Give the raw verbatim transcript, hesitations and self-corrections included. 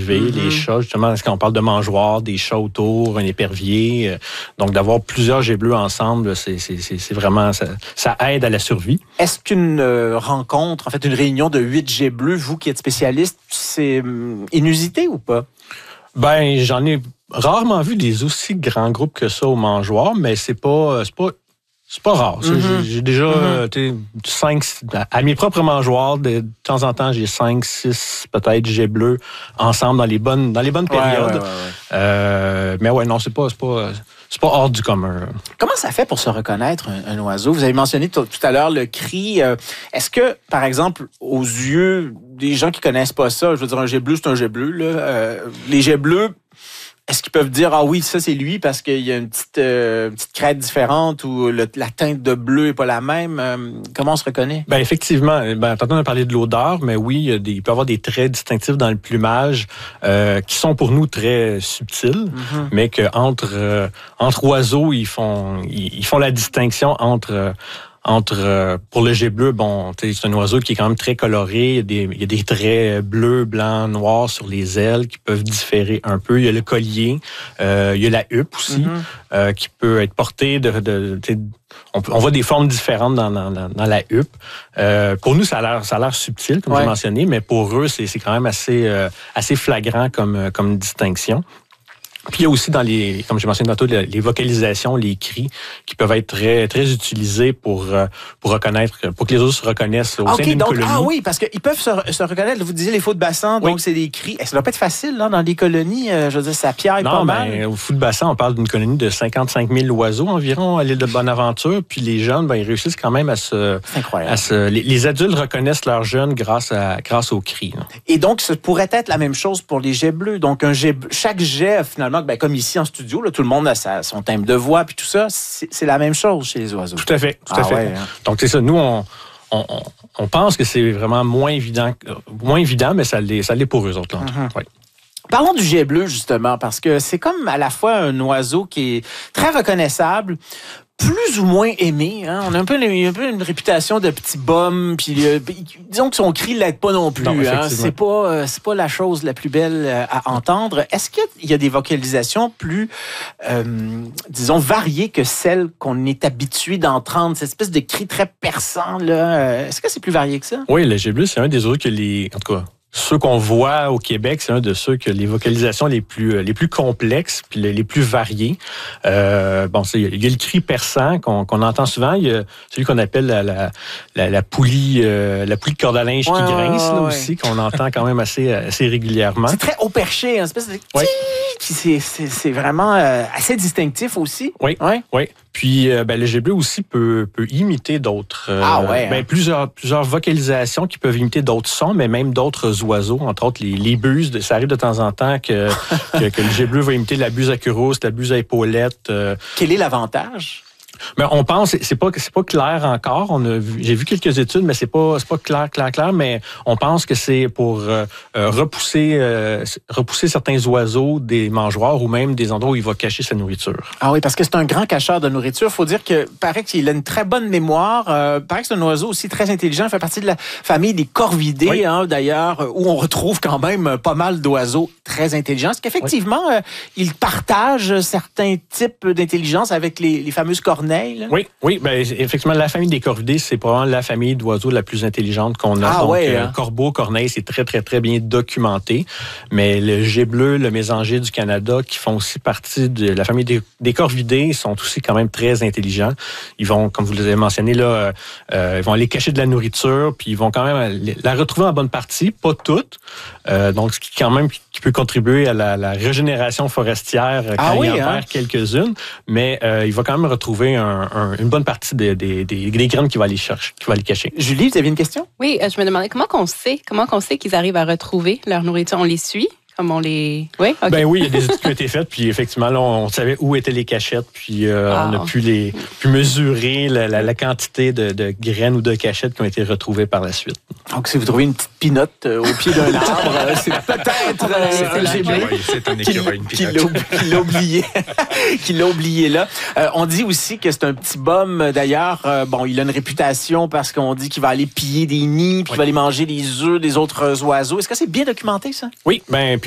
arriver. Mm-hmm. Les chats, justement, est-ce qu'on parle de mangeoires, des chats autour, un épervier. Euh, donc, d'avoir plusieurs jets bleus ensemble, c'est, c'est, c'est, c'est vraiment... Ça, ça aide à la survie. Est-ce qu'une euh, rencontre, en fait, une réunion de huit jets bleus, vous qui êtes spécialiste, c'est euh, inusité ou pas? Ben, j'en ai rarement vu des aussi grands groupes que ça au mangeoire, mais c'est pas... C'est pas C'est pas rare. Mm-hmm. J'ai, j'ai déjà mm-hmm. cinq, à mes propres mangeoires, de, de temps en temps, j'ai cinq, six peut-être jets bleus ensemble dans les bonnes, dans les bonnes périodes. Ouais, ouais, ouais, ouais. Euh, mais ouais, non, c'est pas, c'est pas, c'est pas hors du commun. Comment ça fait pour se reconnaître un, un oiseau? Vous avez mentionné t- tout à l'heure le cri. Euh, est-ce que, par exemple, aux yeux des gens qui connaissent pas ça, je veux dire, un jet bleu, c'est un jet bleu, là, euh, les jets bleus, est-ce qu'ils peuvent dire, ah oui, ça c'est lui parce qu'il y a une petite, euh, petite crête différente ou le, la teinte de bleu n'est pas la même? Euh, comment on se reconnaît? Ben effectivement, ben, tantôt on a parlé de l'odeur, mais oui, il, y a des, il peut y avoir des traits distinctifs dans le plumage euh, qui sont pour nous très subtils, mm-hmm. mais qu'entre euh, entre oiseaux, ils font, ils, ils font la distinction entre... Euh, Entre euh, pour le jet bleu, bon, c'est un oiseau qui est quand même très coloré. Il y a des, il y a des traits bleus, blancs, noirs sur les ailes qui peuvent différer un peu. Il y a le collier, euh, il y a la huppe aussi, mm-hmm. euh, qui peut être portée de, de, de on, on voit des formes différentes dans, dans, dans la huppe. Euh, pour nous, ça a l'air, ça a l'air subtil, comme ouais. j'ai mentionné, mais pour eux, c'est, c'est quand même assez, euh, assez flagrant comme, comme distinction. Puis il y a aussi dans les, comme j'ai mentionné tantôt, les vocalisations, les cris qui peuvent être très, très utilisés pour, pour reconnaître, pour que les autres se reconnaissent au okay, sein d'une donc, colonie. Ah oui, parce qu'ils peuvent se, se reconnaître. Vous disiez les faux de bassin, donc oui. c'est des cris. Ça doit pas être facile là, dans des colonies. Euh, je veux dire, ça piaille non, pas ben, mal. Au fou de bassin, on parle d'une colonie de cinquante-cinq mille oiseaux environ à l'île de Bonaventure. Puis les jeunes, ben, ils réussissent quand même à se... C'est incroyable. À se, les, les adultes reconnaissent leurs jeunes grâce, à, grâce aux cris. Là. Et donc, ça pourrait être la même chose pour les jets bleus. Donc, un jet, chaque jet, finalement, ben, comme ici en studio, là, tout le monde a sa, son timbre de voix, puis tout ça, c'est, c'est la même chose chez les oiseaux. Tout à fait, tout ah, à fait. Ouais, hein. Donc, c'est ça. Nous, on, on, on pense que c'est vraiment moins évident, moins évident, mais ça l'est, ça l'est pour eux autres. Là, mm-hmm. ouais. Parlons du jet bleu, justement, parce que c'est comme à la fois un oiseau qui est très reconnaissable, plus ou moins aimé. Hein? On a un peu, un peu une réputation de petit bum, puis euh, disons que son cri l'aide pas non plus. Non, hein? C'est pas, euh, c'est pas la chose la plus belle à entendre. Est-ce qu'il y a des vocalisations plus, euh, disons, variées que celles qu'on est habitué d'entendre, cette espèce de cri très perçant là? Est-ce que c'est plus varié que ça? Oui, le jet bleu, c'est un des oiseaux que les, en tout cas. Ceux qu'on voit au Québec, c'est un de ceux que les vocalisations les plus les plus complexes puis les, les plus variées. Euh, bon, c'est, il y a le cri perçant qu'on, qu'on entend souvent. Il y a celui qu'on appelle la la, la, la poulie euh, la poulie de corde à linge ouais, qui grince là ouais. aussi, qu'on entend quand même assez assez régulièrement. C'est très haut perché, une espèce de ouais. qui c'est, c'est c'est vraiment euh, assez distinctif aussi. Oui, oui, oui. Puis euh, ben, le jet bleu aussi peut, peut imiter d'autres... Euh, ah ouais, ben, hein? plusieurs, plusieurs vocalisations qui peuvent imiter d'autres sons, mais même d'autres oiseaux, entre autres les, les buses. De, ça arrive de temps en temps que, que, que le jet bleu va imiter la buse à churros, la buse à épaulette. Euh. Quel est l'avantage? Mais on pense, c'est pas c'est pas clair encore. On a vu, j'ai vu quelques études, mais c'est pas c'est pas clair clair clair. Mais on pense que c'est pour euh, repousser euh, repousser certains oiseaux des mangeoires ou même des endroits où il va cacher sa nourriture. Ah oui, parce que c'est un grand cacheur de nourriture. Faut dire que paraît qu'il a une très bonne mémoire. Euh, paraît que c'est un oiseau aussi très intelligent. Il fait partie de la famille des corvidés, oui. hein, d'ailleurs, où on retrouve quand même pas mal d'oiseaux très intelligents. Est-ce qu'effectivement, oui. euh, il partage certains types d'intelligence avec les, les fameuses corneilles? Là? Oui, oui, ben effectivement, la famille des corvidés, c'est probablement la famille d'oiseaux la plus intelligente qu'on a. Ah, Donc, ouais, euh, hein? corbeau, corneille, c'est très, très, très bien documenté. Mais le jet bleu, le mésangier du Canada, qui font aussi partie de la famille des, des corvidés, sont aussi quand même très intelligents. Ils vont, comme vous l'avez mentionné, là, euh, ils vont aller cacher de la nourriture, puis ils vont quand même la retrouver en bonne partie, pas toute. Euh, donc, ce qui quand même qui peut contribuer à la, la régénération forestière quand ah, il oui, en hein? perd quelques-unes. Mais euh, il va quand même retrouver un, un, une bonne partie des, des, des, des graines qu'il va aller chercher, qu'il va aller cacher. Julie, vous avez une question? Oui, euh, je me demandais comment qu'on sait, comment qu'on sait qu'ils arrivent à retrouver leur nourriture. On les suit? Comme on les... Oui, okay. Ben oui, il y a des études qui ont été faites, puis effectivement, là, on savait où étaient les cachettes, puis euh, wow. on a pu, les, pu mesurer la, la, la quantité de, de graines ou de cachettes qui ont été retrouvées par la suite. Donc, si vous trouvez une petite pinotte euh, au pied d'un arbre, euh, c'est peut-être euh, c'est, un écureuil, c'est un écureuil, une qui, qui l'a oublié, qui l'a oublié là. Euh, on dit aussi que c'est un petit bum. D'ailleurs, euh, bon, il a une réputation parce qu'on dit qu'il va aller piller des nids, puis oui. il va aller manger les œufs des autres oiseaux. Est-ce que c'est bien documenté, ça? Oui, ben